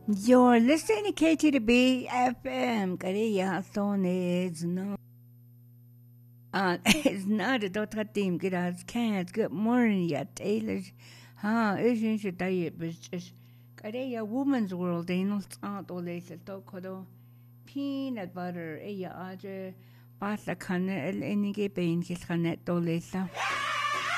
You're listening to KTB FM. Korea son is no. It's not a dot team. Get us cans. Good morning, ya Taylor. Isn't she diet? But just Korea woman's world. They not all they said. Tokodo peanut butter. Aya aja. Pasta canne. El enige bean. Kis cannet dolesa.